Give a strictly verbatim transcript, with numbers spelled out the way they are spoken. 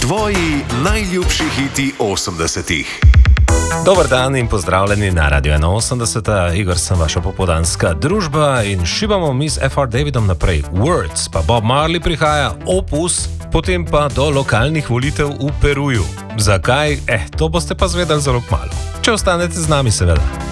Tvoji najljubši hiti osemdesetih. Dober dan in pozdravljeni na Radio ena osemdeset. Igor sem vaša popoldanska družba in šibamo mi s F R Davidom naprej. Words, pa Bob Marley prihaja, Opus, potem pa do lokalnih volitev v Peruju. Zakaj? Eh, to boste pa zvedeli zelo kmalu. Če ostanete z nami, seveda.